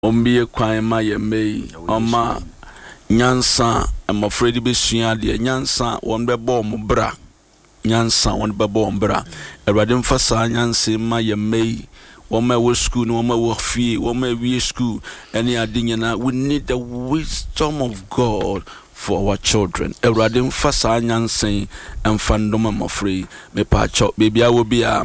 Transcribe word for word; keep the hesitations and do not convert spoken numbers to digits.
Ombie kwan ma ye mei oma nyansa am afraid be sua de nyansa won bebo mo bra nyansa won bebo mbra Awurade mfa sa nyansa ma ye mei won ma wo school no won ma wo fie won ma wie school any adinyana. We need the wisdom of God for our children. Awurade mfa sa nyansa emfa ndoma mafrei me pa cho baby awo bia